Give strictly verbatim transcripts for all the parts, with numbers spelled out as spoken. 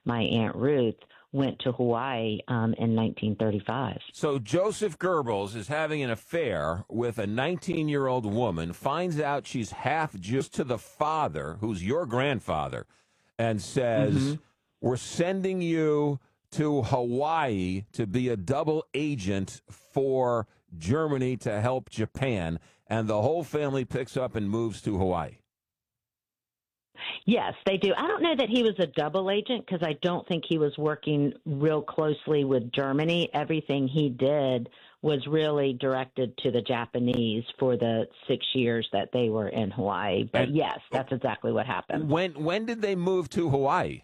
my Aunt Ruth, went to Hawaii um, in nineteen thirty-five. So Joseph Goebbels is having an affair with a nineteen-year-old woman, finds out she's half Jewish to the father, who's your grandfather, and Mm-hmm. says, we're sending you to Hawaii to be a double agent for Germany to help Japan. And the whole family picks up and moves to Hawaii. Yes, they do. I don't know that he was a double agent because I don't think he was working real closely with Germany. Everything he did was really directed to the Japanese for the six years that they were in Hawaii. But And yes, that's exactly what happened. when when did they move to Hawaii?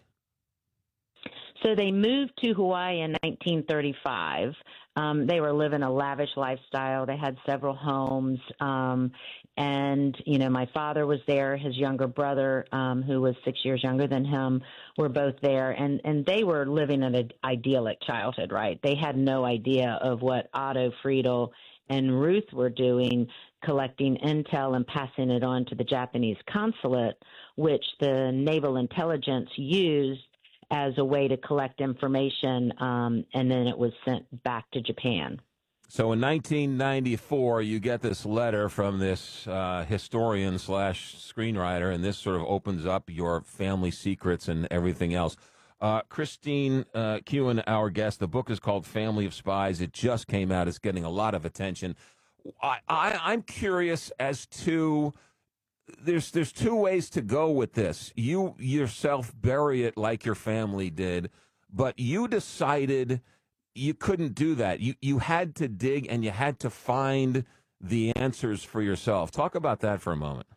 So they moved to Hawaii in nineteen thirty-five. Um, they were living a lavish lifestyle. They had several homes. Um, and, you know, my father was there. His younger brother, um, who was six years younger than him, were both there. And, and they were living an idyllic childhood, right? They had no idea of what Otto Friedel and Ruth were doing, collecting intel and passing it on to the Japanese consulate, which the naval intelligence used as a way to collect information, um, and then it was sent back to Japan. So in nineteen ninety-four, you get this letter from this uh, historian slash screenwriter, and this sort of opens up your family secrets and everything else. Uh, Christine uh, Kewen, our guest, the book is called Family of Spies. It just came out. It's getting a lot of attention. I, I, I'm curious as to there's there's two ways to go with this. You yourself bury it like your family did, but you decided you couldn't do that. You you had to dig and you had to find the answers for yourself. Talk about that for a moment.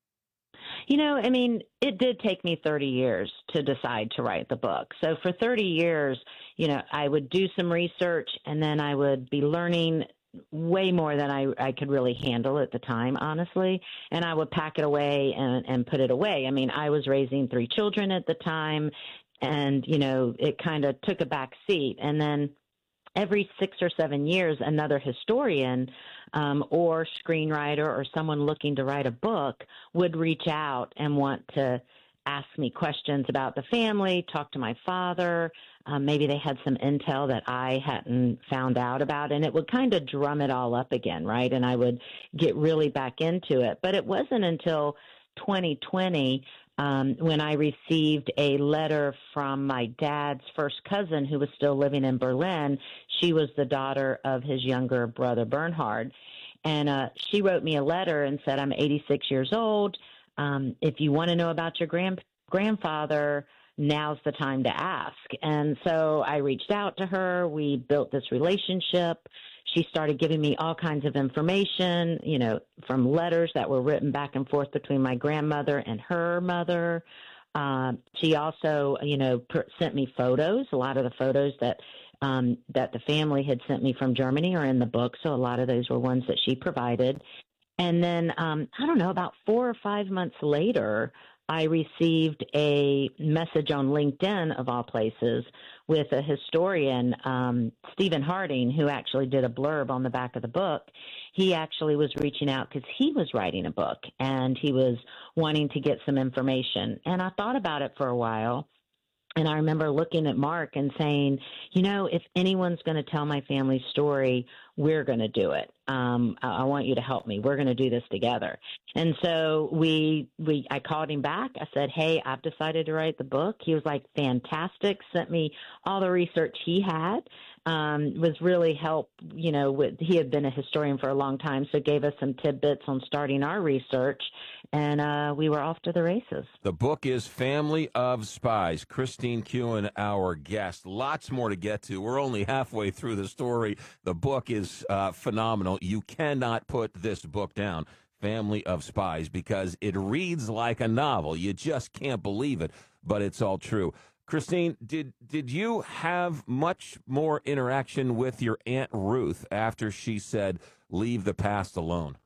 You know, I mean, it did take me thirty years to decide to write the book. So for thirty years, you know, I would do some research and then I would be learning way more than I, I could really handle at the time, honestly. And I would pack it away and, and put it away. I mean, I was raising three children at the time, and, you know, it kind of took a back seat. And then every six or seven years, another historian um, or screenwriter or someone looking to write a book would reach out and want to ask me questions about the family, talk to my father. Um, maybe they had some intel that I hadn't found out about, and it would kind of drum it all up again, right? And I would get really back into it. But it wasn't until twenty twenty um, when I received a letter from my dad's first cousin who was still living in Berlin. She was the daughter of his younger brother, Bernhard. And uh, she wrote me a letter and said, I'm eighty-six years old. Um, if you want to know about your grand grandfather, now's the time to ask. And so I reached out to her. We built this relationship. She started giving me all kinds of information, you know, from letters that were written back and forth between my grandmother and her mother. Um, she also, you know, per- sent me photos. A lot of the photos that um, that the family had sent me from Germany are in the book. So a lot of those were ones that she provided. And then, um, I don't know, about four or five months later, I received a message on LinkedIn, of all places, with a historian, um, Stephen Harding, who actually did a blurb on the back of the book. He actually was reaching out because he was writing a book, and he was wanting to get some information. And I thought about it for a while. And I remember looking at Mark and saying, you know, if anyone's going to tell my family's story, we're going to do it. Um, I, I want you to help me. We're going to do this together. And so we, we, I called him back. I said, hey, I've decided to write the book. He was like, fantastic. Sent me all the research he had. Um, was really help, you know, with, he had been a historian for a long time, so gave us some tidbits on starting our research, and uh, we were off to the races. The book is Family of Spies. Christine Kewen, our guest. Lots more to get to. We're only halfway through the story. The book is uh, phenomenal. You cannot put this book down, Family of Spies, because it reads like a novel. You just can't believe it, but it's all true. Christine, did did you have much more interaction with your Aunt Ruth after she said, leave the past alone?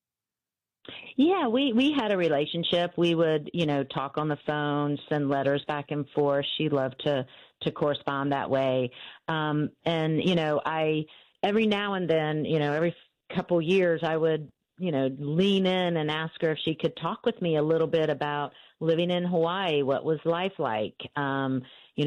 Yeah, we, we had a relationship. We would, you know, talk on the phone, send letters back and forth. She loved to, to correspond that way. Um, and, you know, I, every now and then, you know, every couple years I would, you know, lean in and ask her if she could talk with me a little bit about living in Hawaii. What was life like? Um,